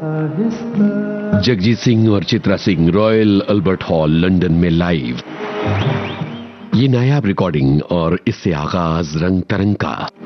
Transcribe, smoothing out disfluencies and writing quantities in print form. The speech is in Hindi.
जगजीत सिंह और Chitra Singh royal Albert hall London में लाइव। ये नायाब रिकॉर्डिंग और इससे आगाज रंग तरंग का।